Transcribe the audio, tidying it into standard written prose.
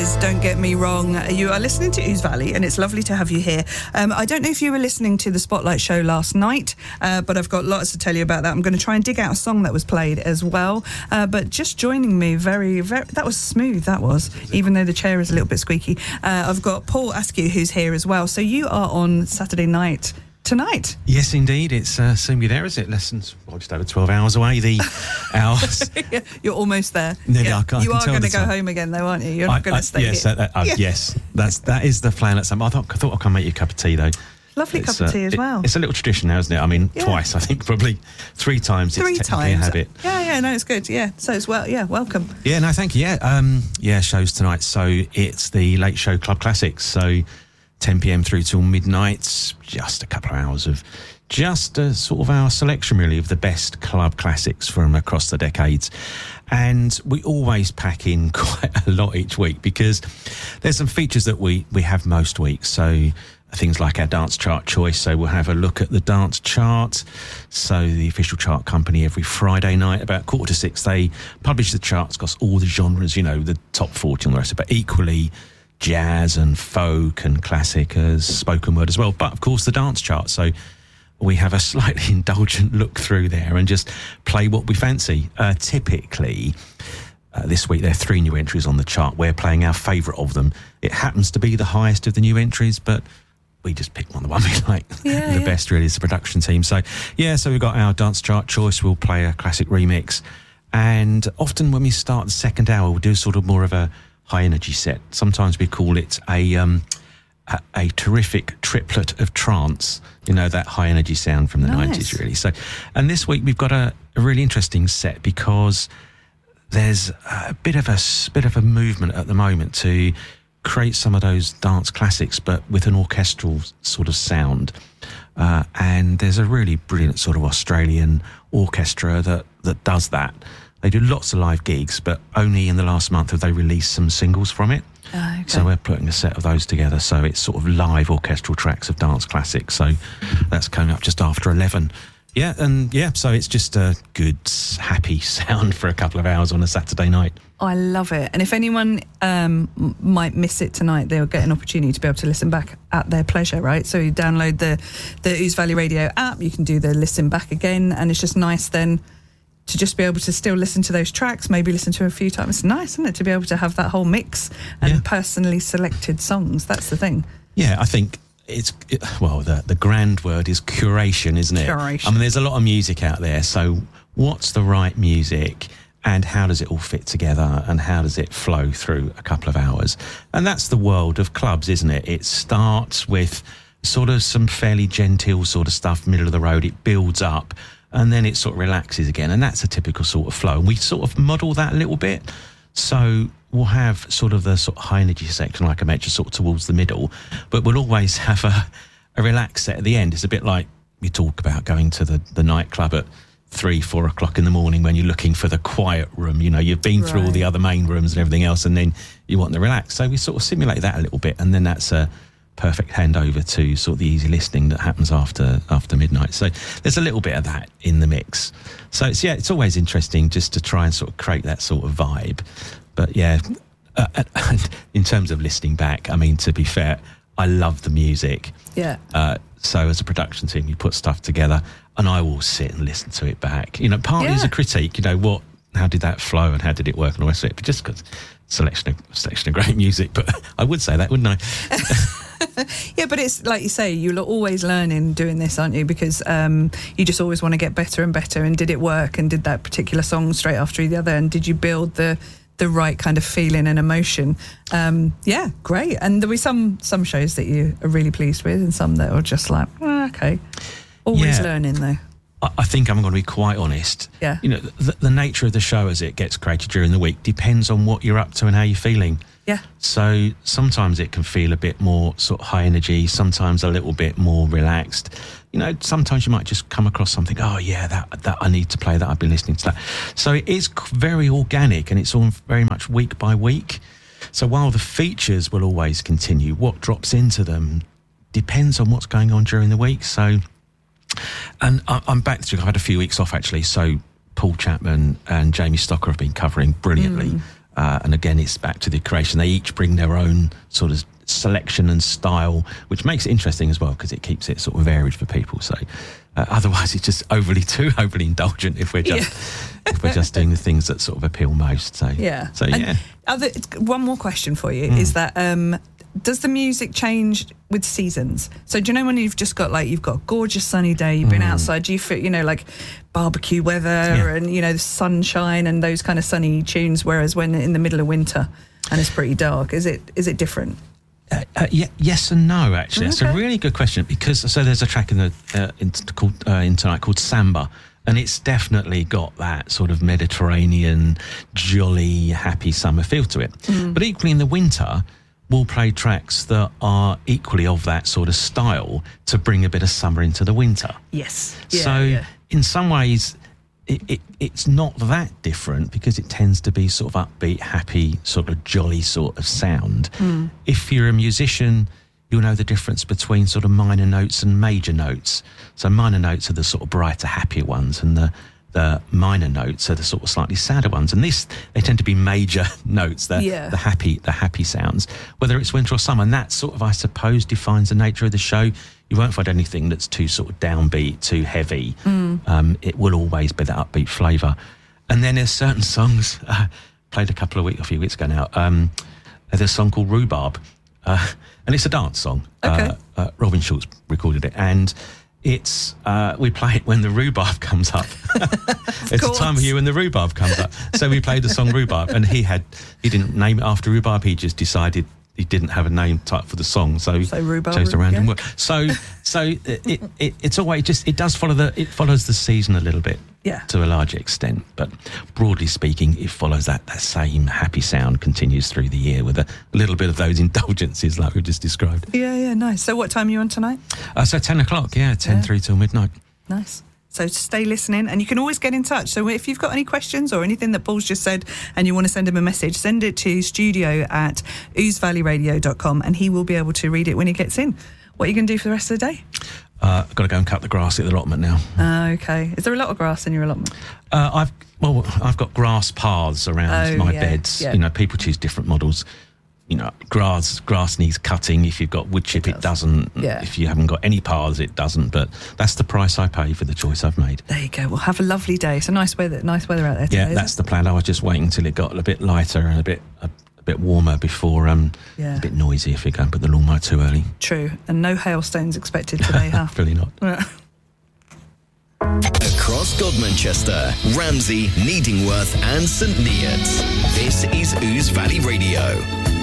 is, don't get me wrong. You are listening to Ouse Valley, and it's lovely to have you here. I don't know if you were listening to the Spotlight show last night, but I've got lots to tell you about that. I'm going to try and dig out a song that was played as well. But just joining me, very, that was smooth, that was, even though the chair is a little bit squeaky. I've got Paul Askew, who's here as well. So you are on Saturday night tonight. Yes, indeed. It's soon be there, is it? Lessons, just over 12 hours away, the hours. Yeah, you're almost there. Nearly, yeah. I you can are tell going to the go time. home again, though, aren't you? You're not going to stay yes, here. Yes, that is the plan. I thought I'd come make you a cup of tea, though. Lovely cup of tea as well. It's a little tradition now, isn't it? I mean, twice, I think, probably 3 times. Three it's technically times. a habit. Yeah, no, it's good. Yeah, so it's welcome. Yeah, no, thank you. Yeah, shows tonight. So it's the Late Show Club Classics. So 10 p.m. through till midnight. Just a couple of hours of just sort of our selection, really, of the best club classics from across the decades. And we always pack in quite a lot each week because there's some features that we have most weeks. So things like our dance chart choice. So we'll have a look at the dance chart. So the official chart company every Friday night about 5:45, they publish the charts across all the genres, the top 40 and the rest of it, but equally jazz and folk and classic as spoken word as well. But of course the dance chart. So we have a slightly indulgent look through there and just play what we fancy. Typically, this week there are 3 new entries on the chart. We're playing our favourite of them. It happens to be the highest of the new entries, but we just pick the one we like. The best really is the production team. So we've got our dance chart choice. We'll play a classic remix. And often when we start the second hour, we'll do sort of more of a high energy set. Sometimes we call it a terrific triplet of trance, that high energy sound from the 90s, really. So, and this week we've got a really interesting set because there's a bit of a movement at the moment to create some of those dance classics, but with an orchestral sort of sound. And there's a really brilliant sort of Australian orchestra that does that. They do lots of live gigs, but only in the last month have they released some singles from it. Okay. So we're putting a set of those together. So it's sort of live orchestral tracks of dance classics. So that's coming up just after 11. So it's just a good, happy sound for a couple of hours on a Saturday night. I love it. And if anyone might miss it tonight, they'll get an opportunity to be able to listen back at their pleasure, right? So you download the Ouse Valley Radio app, you can do the listen back again, and it's just nice then to just be able to still listen to those tracks, maybe listen to them a few times. It's nice, isn't it, to be able to have that whole mix and personally selected songs. That's the thing. Yeah, I think the grand word is curation, isn't it? Curation. I mean, there's a lot of music out there. So what's the right music and how does it all fit together and how does it flow through a couple of hours? And that's the world of clubs, isn't it? It starts with sort of some fairly genteel sort of stuff, middle of the road. It builds up and then it sort of relaxes again. And that's a typical sort of flow. And we sort of model that a little bit. So we'll have sort of the sort of high energy section, like I mentioned, sort of towards the middle, but we'll always have a relaxed set at the end. It's a bit like we talk about going to the nightclub at 3-4 o'clock in the morning when you're looking for the quiet room. You've been through all the other main rooms and everything else, and then you want to relax. So we sort of simulate that a little bit, and then that's a perfect handover to sort of the easy listening that happens after midnight. So there's a little bit of that in the mix. So it's always interesting just to try and sort of create that sort of vibe. But in terms of listening back, I mean, to be fair, I love the music. Yeah. So as a production team, you put stuff together and I will sit and listen to it back. Partly as a critique, how did that flow and how did it work and all the rest of it? But just because selection of great music. But I would say that, wouldn't I? Yeah, but it's like you say, you're always learning doing this, aren't you? Because you just always want to get better and better. And did it work? And did that particular song straight after the other? And did you build the right kind of feeling and emotion? Great. And there'll be some shows that you are really pleased with and some that are just like, okay. Always learning though. I think I'm going to be quite honest. Yeah. The nature of the show as it gets created during the week depends on what you're up to and how you're feeling. Yeah. So sometimes it can feel a bit more sort of high energy, sometimes a little bit more relaxed. Sometimes you might just come across something, that I need to play that, I've been listening to that. So it is very organic and it's all very much week by week. So while the features will always continue, what drops into them depends on what's going on during the week. So, and I'm back to, I've had a few weeks off actually. So Paul Chapman and Jamie Stocker have been covering brilliantly And again, it's back to the creation. They each bring their own sort of selection and style, which makes it interesting as well, because it keeps it sort of varied for people. So otherwise, it's just overly indulgent if we're just doing the things that sort of appeal most. So yeah. So yeah. One more question for you is that does the music change with seasons? So do you know when you've just got you've got a gorgeous sunny day, you've been outside, do you feel, like barbecue weather and, the sunshine and those kind of sunny tunes, whereas when in the middle of winter and it's pretty dark, is it different? Yes and no, actually. That's a really good question, because there's a track in tonight called Samba, and it's definitely got that sort of Mediterranean, jolly, happy summer feel to it. But equally in the winter, we'll play tracks that are equally of that sort of style to bring a bit of summer into the winter. Yes. In some ways, it's not that different, because it tends to be sort of upbeat, happy, sort of jolly sort of sound. If you're a musician, you'll know the difference between sort of minor notes and major notes. So minor notes are the sort of brighter, happier ones, and the minor notes are the sort of slightly sadder ones. And they tend to be major notes, the happy sounds, whether it's winter or summer. And that sort of, I suppose, defines the nature of the show. You won't find anything that's too sort of downbeat, too heavy. It will always be that upbeat flavour. And then there's certain songs, played a few weeks ago now, there's a song called Rhubarb, and it's a dance song. Robin Schulz recorded it, and it's we play it when the rhubarb comes up. It's a time of year when the rhubarb comes up. So we played the song Rhubarb, and he didn't name it after rhubarb. He just decided he didn't have a name type for the song, so rhubarb, chose a random word. So it's always it follows the season a little bit, to a large extent, but broadly speaking, it follows that same happy sound continues through the year with a little bit of those indulgences like we've just described. Yeah, nice. So what time are you on tonight? So 10 o'clock, 10 through till midnight. Nice. So stay listening, and you can always get in touch. So if you've got any questions or anything that Paul's just said and you want to send him a message, send it to studio@ousevalleyradio.com, and he will be able to read it when he gets in. What are you going to do for the rest of the day? I've got to go and cut the grass at the allotment now. Okay. Is there a lot of grass in your allotment? I've got grass paths around my beds. Yeah. People choose different models. Grass needs cutting. If you've got wood chip, it doesn't. Yeah. If you haven't got any paths, it doesn't. But that's the price I pay for the choice I've made. There you go. Well, have a lovely day. It's a nice weather out there today. Yeah, that's the plan. I was just waiting until it got a bit lighter and a bit warmer before. A bit noisy if you go and put the lawnmower too early. True, and no hailstones expected today, huh? Hopefully not. Across Godmanchester, Ramsey, Needingworth and St Neots, this is Ouse Valley Radio.